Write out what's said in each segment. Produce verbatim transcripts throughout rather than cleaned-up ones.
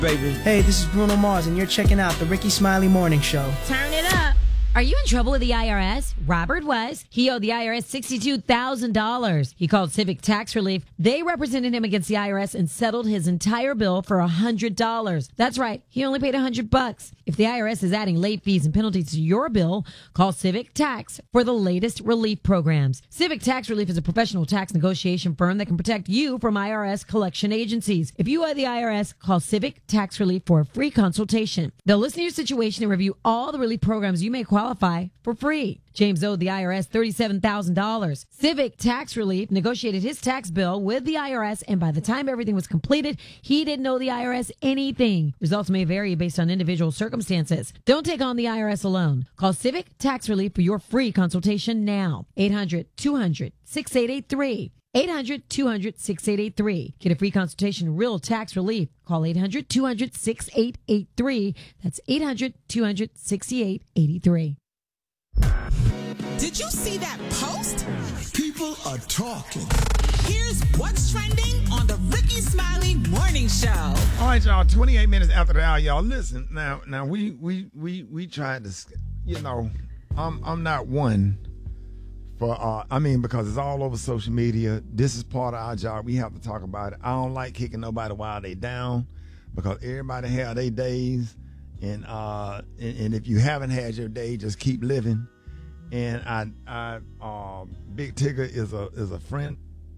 Baby. Hey, this is Bruno Mars, and you're checking out the Ricky Smiley Morning Show. Turn it up. Are you in trouble with the I R S? Robert was. He owed the I R S sixty-two thousand dollars. He called Civic Tax Relief. They represented him against the I R S and settled his entire bill for one hundred dollars. That's right. He only paid one hundred bucks. If the I R S is adding late fees and penalties to your bill, call Civic Tax for the latest relief programs. Civic Tax Relief is a professional tax negotiation firm that can protect you from I R S collection agencies. If you owe the I R S, call Civic Tax Relief for a free consultation. They'll listen to your situation and review all the relief programs you may qualify for free. James owed the I R S thirty-seven thousand dollars. Civic Tax Relief negotiated his tax bill with the I R S, and by the time everything was completed, he didn't owe the I R S anything. Results may vary based on individual circumstances. Don't take on the I R S alone. Call Civic Tax Relief for your free consultation now. eight hundred two hundred sixty-eight eighty-three. eight hundred two hundred sixty-eight eighty-three. Get a free consultation, real tax relief. Call eight hundred two hundred sixty-eight eighty-three. That's eight hundred two hundred sixty-eight eighty-three. Did you see that post? People are talking. Here's what's trending on the Ricky Smiley Morning Show. All right, y'all. twenty-eight minutes after the hour, y'all. Listen, now, now we we we we tried to, you know, I'm I'm not one for. Uh, I mean, because it's all over social media. This is part of our job. We have to talk about it. I don't like kicking nobody while they down, because everybody have their days, and uh, and, and if you haven't had your day, just keep living. And I, I, uh, Big Tigger is a is a friend,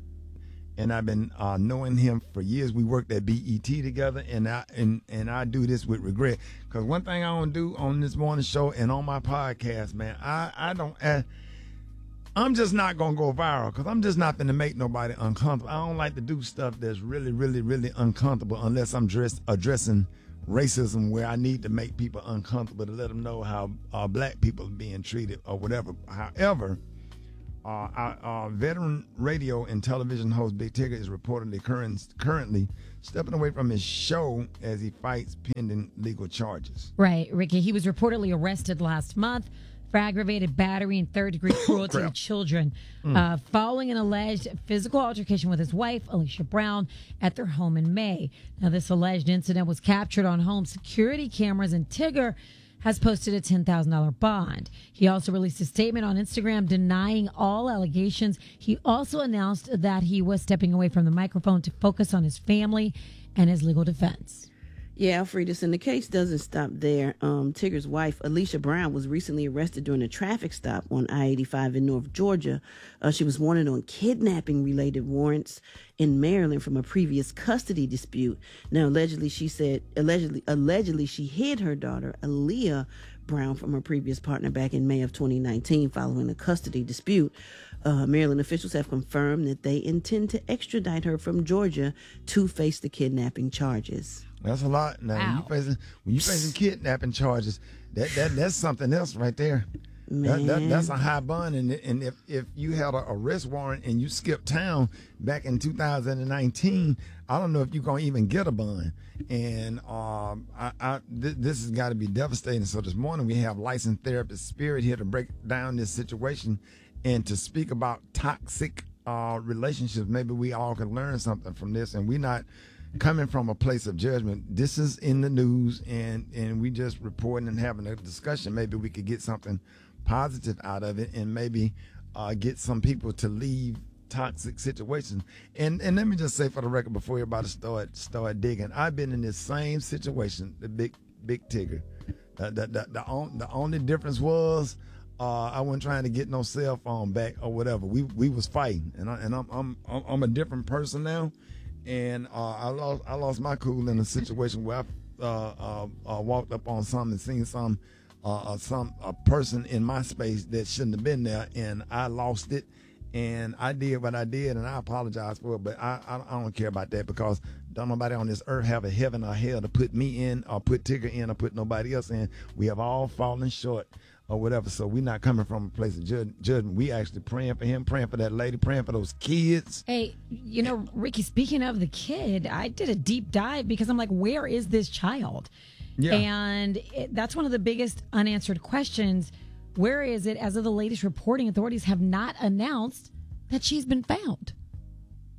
and I've been uh, knowing him for years. We worked at B E T together, and I and, and I do this with regret, because one thing I don't do on this morning show and on my podcast, man, I I don't. Uh, I'm just not gonna go viral, because I'm just not gonna make nobody uncomfortable. I don't like to do stuff that's really, really, really uncomfortable unless I'm dressed, addressing racism where I need to make people uncomfortable to let them know how uh, black people are being treated or whatever. However, uh, our, our veteran radio and television host Big Tigger is reportedly current, currently stepping away from his show as he fights pending legal charges. Right, Ricky. He was reportedly arrested last month for aggravated battery and third-degree cruelty to children mm. uh, following an alleged physical altercation with his wife, Alicia Brown, at their home in May. Now, this alleged incident was captured on home security cameras, and Tigger has posted a ten thousand dollars bond. He also released a statement on Instagram denying all allegations. He also announced that he was stepping away from the microphone to focus on his family and his legal defense. Yeah, Alfredis, and the case doesn't stop there. Um, Tigger's wife, Alicia Brown, was recently arrested during a traffic stop on I eighty-five in North Georgia. Uh, she was wanted on kidnapping-related warrants in Maryland from a previous custody dispute. Now, allegedly, she said, allegedly, allegedly, she hid her daughter, Aaliyah Brown, from her previous partner back in May of twenty nineteen following a custody dispute. Uh, Maryland officials have confirmed that they intend to extradite her from Georgia to face the kidnapping charges. That's a lot. Now, wow. when you facing when you facing kidnapping charges, that, that that's something else right there. That, that, that's a high bond, and and if, if you had an arrest warrant and you skipped town back in two thousand nineteen, I don't know if you're gonna even get a bond. And um, I, I th- this has got to be devastating. So this morning we have licensed therapist Spirit here to break down this situation and to speak about toxic uh, relationships. Maybe we all can learn something from this, and we're not coming from a place of judgment. This is in the news, and, and we just reporting and having a discussion. Maybe we could get something positive out of it, and maybe uh, get some people to leave toxic situations. And and let me just say for the record before everybody start start digging, I've been in this same situation, the big big Tigger. Uh, the, the, the, on, the only difference was uh, I wasn't trying to get no cell phone back or whatever. We we was fighting, and I, and I'm I'm I'm a different person now. And uh, I lost I lost my cool in a situation where I uh, uh, uh, walked up on something and seen some uh, some a person in my space that shouldn't have been there, and I lost it. And I did what I did, and I apologize for it. But I, I I don't care about that, because don't nobody on this earth have a heaven or hell to put me in or put Tigger in or put nobody else in. We have all fallen short or whatever. So we're not coming from a place of jud- judgment. We actually praying for him, praying for that lady, praying for those kids. Hey, you know, Ricky, speaking of the kid, I did a deep dive because I'm like, where is this child? Yeah. And it, that's one of the biggest unanswered questions. Where is it? As of the latest reporting, authorities have not announced that she's been found.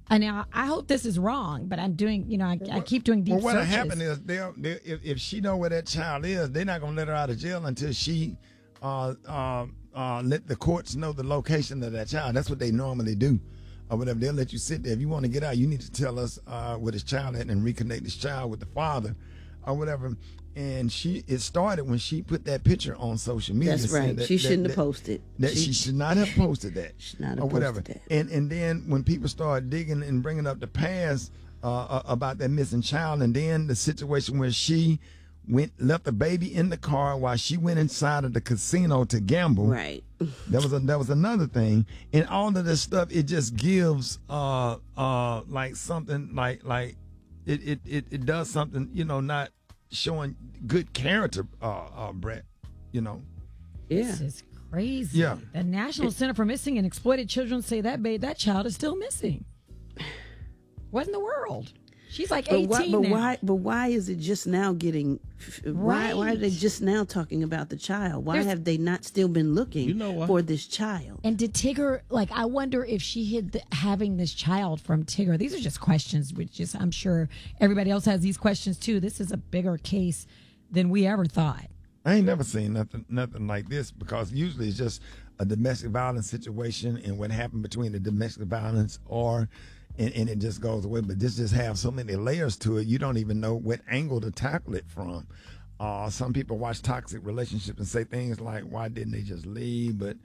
And now I hope this is wrong, but I'm doing, you know, I, I keep doing deep well, what'll searches. happen is they'll, they'll if, if she know where that child is, they're not gonna let her out of jail until she uh, uh, uh, let the courts know the location of that child. That's what they normally do, or whatever. They'll let you sit there. If you want to get out, you need to tell us uh, where this child at and reconnect this child with the father, or whatever. And she, it started when she put that picture on social media. That's right. That, she that, shouldn't that, have posted. That she, she should not have posted that. Should not have or whatever. posted that. And and then when people start digging and bringing up the past uh, about that missing child, and then the situation where she went left the baby in the car while she went inside of the casino to gamble. Right. That was a, that was another thing. And all of this stuff, it just gives uh uh like something like like it it it, it does something, you know, not showing good character, uh, uh, Brett, you know. Yeah. This is crazy. Yeah. The National Center for Missing and Exploited Children say that babe, that child is still missing. What in the world? She's like But eighteen why, but now. why? But why is it just now getting? Why? Why are they Right. just now talking about the child? Why There's- have they not still been looking You know what? for this child? And did Tigger, like, I wonder if she hid the, having this child from Tigger. These are just questions, which is, I'm sure everybody else has these questions too. This is a bigger case than we ever thought. I ain't never seen nothing nothing like this, because usually it's just a domestic violence situation and what happened between the domestic violence or and, and it just goes away. But this just have so many layers to it, you don't even know what angle to tackle it from. Uh, some people watch toxic relationships and say things like, why didn't they just leave? But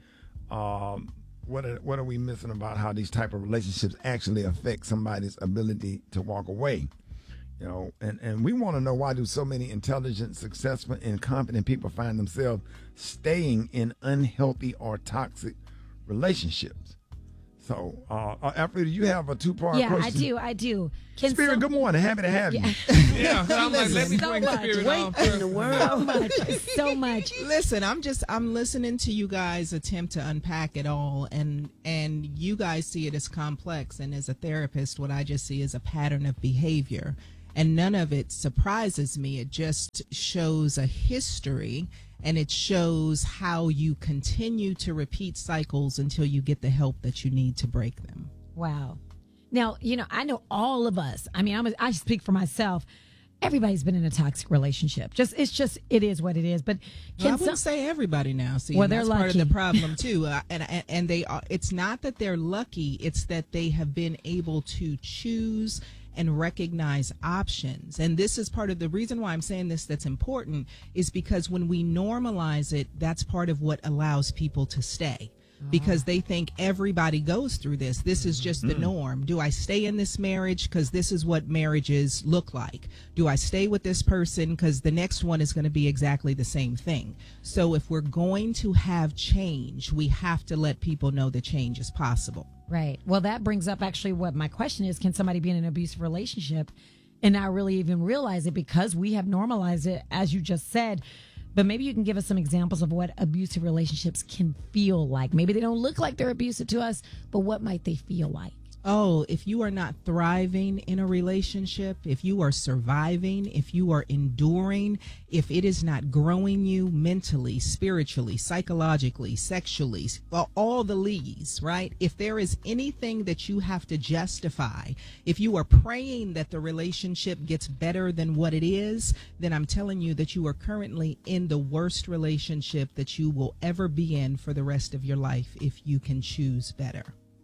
um, what are, what are we missing about how these type of relationships actually affect somebody's ability to walk away? You know, and, and we want to know, why do so many intelligent, successful, and confident people find themselves staying in unhealthy or toxic relationships? So, uh, uh, Alfreda, you have a two-part Yeah, question. I do. I do. Can Spirit, some- good morning. Happy to have you. Yeah, I'm like, let me So bring much. Spirit Wait on In first. the world. So much. So much. Listen, I'm just I'm listening to you guys attempt to unpack it all, and and you guys see it as complex, and as a therapist, what I just see is a pattern of behavior, and none of it surprises me. It just shows a history, and it shows how you continue to repeat cycles until you get the help that you need to break them. Wow. Now, you know, I know all of us. I mean, I'm a, I speak for myself. Everybody's been in a toxic relationship. Just it's just it is what it is. But Well, I can wouldn't some, say everybody now. See, Well, and they're that's part of the lucky. problem too. Uh, and, and and they are. It's not that they're lucky. It's that they have been able to choose and recognize options. And this is part of the reason why I'm saying this. That's important, is because when we normalize it, that's part of what allows people to stay. Because they think everybody goes through this. This is just the norm. Do I stay in this marriage because this is what marriages look like? Do I stay with this person because the next one is going to be exactly the same thing? So if we're going to have change, we have to let people know that change is possible. right. Well, that brings up actually what my question is: can somebody be in an abusive relationship and not really even realize it because we have normalized it, as you just said? But maybe you can give us some examples of what abusive relationships can feel like. Maybe they don't look like they're abusive to us, but what might they feel like? Oh, if you are not thriving in a relationship, if you are surviving, if you are enduring, if it is not growing you mentally, spiritually, psychologically, sexually, well, all the leads, right? If there is anything that you have to justify, if you are praying that the relationship gets better than what it is, then I'm telling you that you are currently in the worst relationship that you will ever be in for the rest of your life if you can choose better.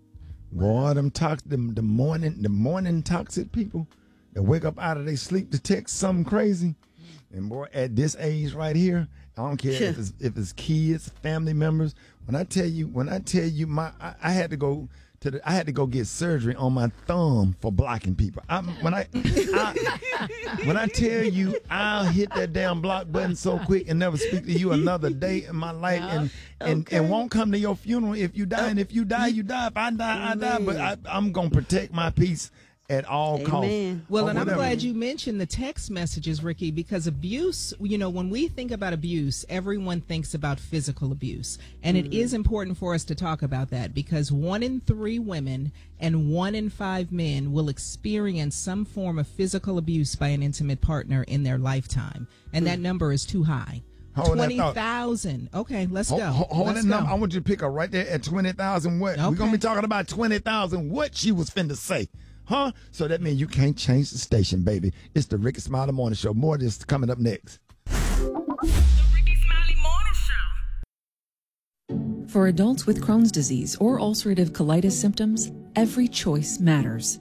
Boy, them toxic, them the morning, the morning toxic people that wake up out of their sleep to text something crazy. And boy, at this age right here, I don't care if it's if it's kids, family members. When I tell you, when I tell you, my I, I had to go to the, I had to go get surgery on my thumb for blocking people. I, when I, I when I tell you, I'll hit that damn block button so quick and never speak to you another day in my life, and and, Okay. and won't come to your funeral if you die. And if you die, you die. If I die, I die. But I, I'm gonna protect my peace at all costs. Amen. Well, Or and I'm whatever. glad you mentioned the text messages, Ricky, because abuse, you know, when we think about abuse, everyone thinks about physical abuse. And it is important for us to talk about that, because one in three women and one in five men will experience some form of physical abuse by an intimate partner in their lifetime. And that number is too high. Hold twenty that thought. thousand. Okay, let's Hold, go. hold, hold let's that go. number. I want you to pick her right there at twenty thousand. What? Okay. We're going to be talking about twenty thousand. What she was finna say. Huh? So that means you can't change the station, baby. It's the Ricky Smiley Morning Show. More of this coming up next. For adults with Crohn's disease or ulcerative colitis symptoms, every choice matters.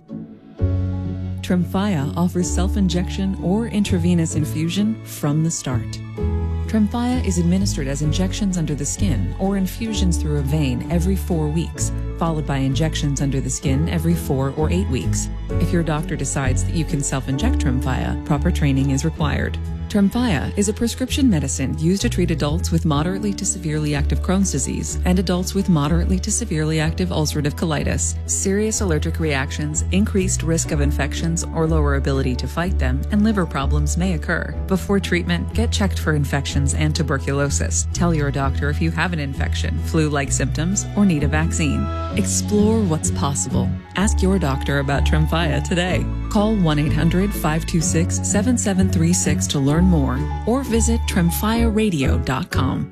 Tremfya offers self-injection or intravenous infusion from the start. Tremfya is administered as injections under the skin or infusions through a vein every four weeks, followed by injections under the skin every four or eight weeks. If your doctor decides that you can self-inject Tremfya, proper training is required. Tremfya is a prescription medicine used to treat adults with moderately to severely active Crohn's disease and adults with moderately to severely active ulcerative colitis. Serious allergic reactions, increased risk of infections or lower ability to fight them, and liver problems may occur. Before treatment, get checked for infections and tuberculosis. Tell your doctor if you have an infection, flu-like symptoms, or need a vaccine. Explore what's possible. Ask your doctor about Tremfya today. Call one eight hundred five two six seven seven three six to learn more, or visit tremfya radio dot com.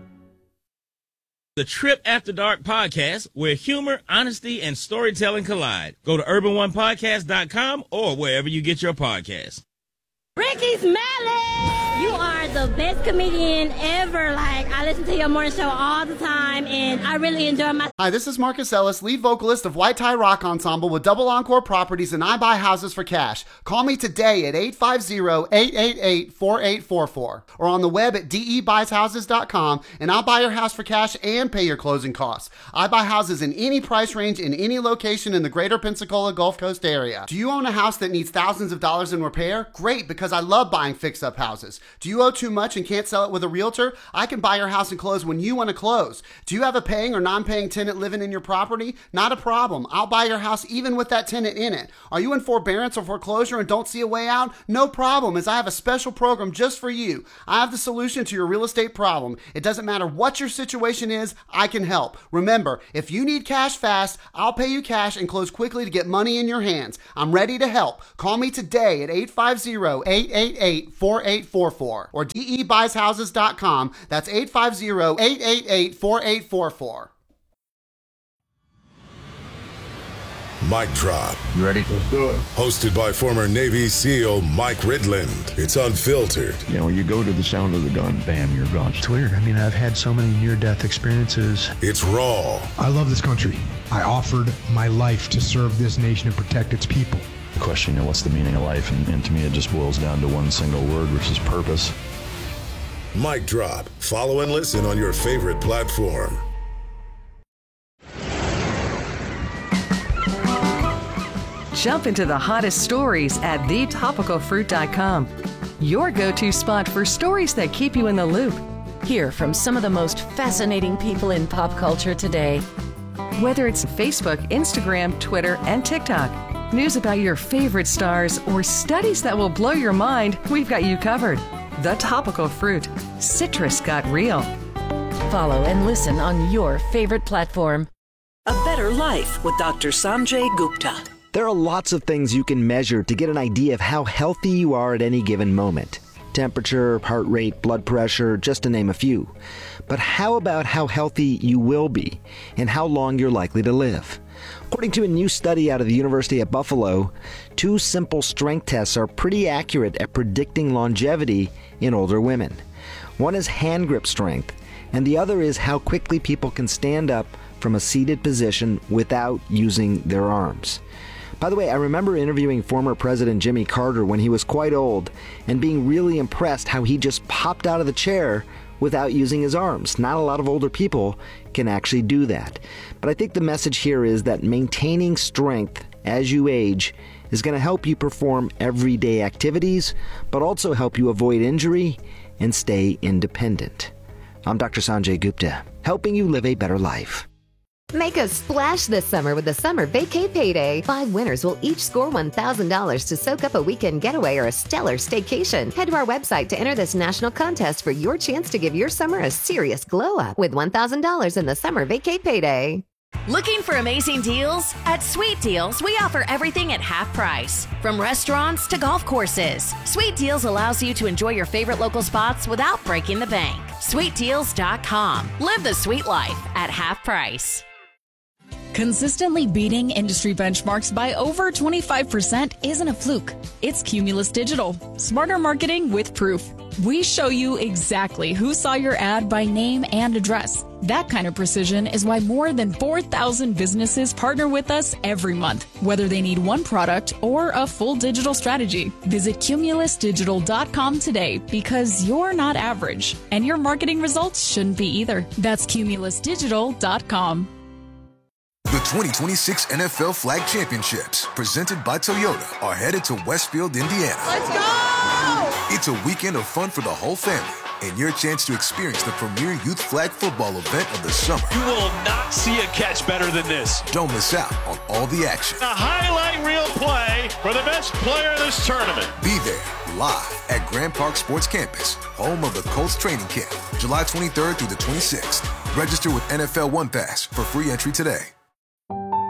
The Trip After Dark podcast, where humor, honesty, and storytelling collide. Go to urban one podcast dot com or wherever you get your podcasts. Ricky Smiley! You are the best comedian ever. Like, I listen to your morning show all the time, and I really enjoy my... Hi, this is Marcus Ellis, lead vocalist of White Tie Rock Ensemble with Double Encore Properties, and I buy houses for cash. Call me today at eight five zero, eight eight eight, four eight four four or on the web at d e buys houses dot com, and I'll buy your house for cash and pay your closing costs. I buy houses in any price range in any location in the greater Pensacola Gulf Coast area. Do you own a house that needs thousands of dollars in repair? Great, because I love buying fix-up houses. Do you owe too much and can't sell it with a realtor? I can buy your house and close when you want to close. Do you have a paying or non-paying tenant living in your property? Not a problem. I'll buy your house even with that tenant in it. Are you in forbearance or foreclosure and don't see a way out? No problem, as I have a special program just for you. I have the solution to your real estate problem. It doesn't matter what your situation is, I can help. Remember, if you need cash fast, I'll pay you cash and close quickly to get money in your hands. I'm ready to help. Call me today at eight five zero, eight eight eight, four eight four four or d e buys houses dot com. That's eight five zero, eight eight eight, four eight four four. Mic Drop. You ready? Let's do it. Hosted by former Navy SEAL Mike Ridland. It's unfiltered. You know, you go to the sound of the gun, bam, you're gone. It's weird. I mean, I've had so many near-death experiences. It's raw. I love this country. I offered my life to serve this nation and protect its people. The question, you know, what's the meaning of life? And, and to me, it just boils down to one single word, which is purpose. Mic Drop. Follow and listen on your favorite platform. Jump into the hottest stories at the topical fruit dot com. Your go-to spot for stories that keep you in the loop. Hear from some of the most fascinating people in pop culture today. Whether it's Facebook, Instagram, Twitter, and TikTok, news about your favorite stars, or studies that will blow your mind, we've got you covered. The Topical Fruit. Citrus got real. Follow and listen on your favorite platform. A Better Life with Doctor Sanjay Gupta. There are lots of things you can measure to get an idea of how healthy you are at any given moment. Temperature, heart rate, blood pressure, just to name a few. But how about how healthy you will be and how long you're likely to live? According to a new study out of the University at Buffalo, two simple strength tests are pretty accurate at predicting longevity in older women. One is hand grip strength, and the other is how quickly people can stand up from a seated position without using their arms. By the way, I remember interviewing former President Jimmy Carter when he was quite old and being really impressed how he just popped out of the chair without using his arms. Not a lot of older people can actually do that. But I think the message here is that maintaining strength as you age is going to help you perform everyday activities, but also help you avoid injury and stay independent. I'm Doctor Sanjay Gupta, helping you live a better life. Make a splash this summer with the Summer Vacay Payday. Five winners will each score one thousand dollars to soak up a weekend getaway or a stellar staycation. Head to our website to enter this national contest for your chance to give your summer a serious glow up with one thousand dollars in the Summer Vacay Payday. Looking for amazing deals? At Sweet Deals, we offer everything at half price. From restaurants to golf courses, Sweet Deals allows you to enjoy your favorite local spots without breaking the bank. sweet deals dot com. Live the sweet life at half price. Consistently beating industry benchmarks by over twenty-five percent isn't a fluke. It's Cumulus Digital. Smarter marketing with proof. We show you exactly who saw your ad by name and address. That kind of precision is why more than four thousand businesses partner with us every month, whether they need one product or a full digital strategy. Visit cumulus digital dot com today because you're not average, and your marketing results shouldn't be either. That's cumulus digital dot com. The twenty twenty-six N F L Flag Championships, presented by Toyota, are headed to Westfield, Indiana. Let's go! It's a weekend of fun for the whole family and your chance to experience the premier youth flag football event of the summer. You will not see a catch better than this. Don't miss out on all the action. A highlight reel play for the best player of this tournament. Be there live at Grand Park Sports Campus, home of the Colts training camp, July twenty-third through the twenty-sixth. Register with N F L One Pass for free entry today.